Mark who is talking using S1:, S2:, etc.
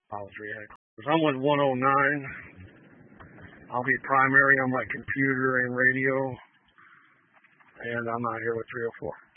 S1: I'm with 109. I'll be primary on my computer and radio, and I'm not here with 304.